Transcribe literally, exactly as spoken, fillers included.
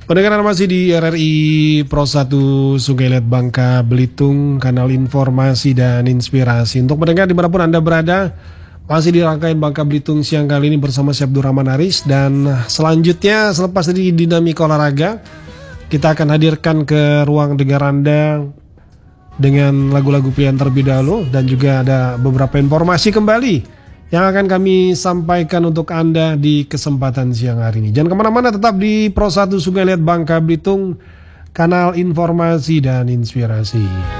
Pendengar masih di R R I Pro satu Sungai Liat Bangka Belitung, kanal informasi dan inspirasi. Untuk pendengar dimanapun Anda berada, masih di rangkaian Bangka Belitung siang kali ini bersama saya Abdurrahman Aris. Dan selanjutnya selepas dari dinamika olahraga, kita akan hadirkan ke ruang dengar Anda dengan lagu-lagu pilihan terlebih dahulu. Dan juga ada beberapa informasi kembali yang akan kami sampaikan untuk Anda di kesempatan siang hari ini. Jangan kemana-mana, tetap di Pro satu Sungai Liat Bangka Belitung, kanal informasi dan inspirasi.